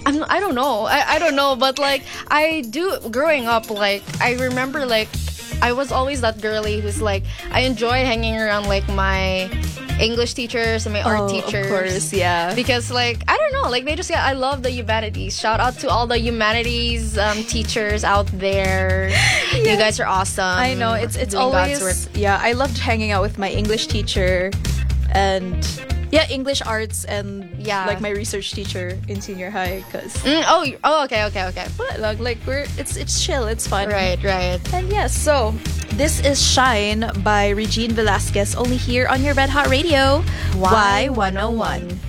I don't know. I don't know, but like I do growing up, like I remember like I was always that girly who's like I enjoy hanging around like my English teachers and my art teachers. Of course, yeah. Because like I don't know, like they just I love the humanities. Shout out to all the humanities teachers out there. Yes. You guys are awesome. I know it's doing God's always work. yeah. I loved hanging out with my English teacher, and yeah, English arts and Yeah. like my research teacher in senior high. Cause Okay. but like it's chill, it's fun. Right. And yes, so this is Shine by Regine Velasquez, only here on your Red Hot Radio, Y101.